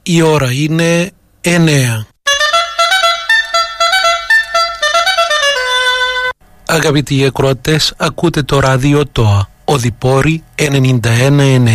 Η ώρα είναι 9. Αγαπητοί ακροατές, ακούτε το ράδιο ΤΟΑ, Οδυπόρη 91,9.